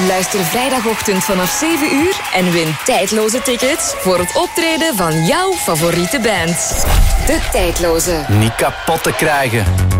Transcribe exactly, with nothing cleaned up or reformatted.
Luister vrijdagochtend vanaf zeven uur en win tijdloze tickets voor het optreden van jouw favoriete band. De Tijdloze. Niet kapot te krijgen.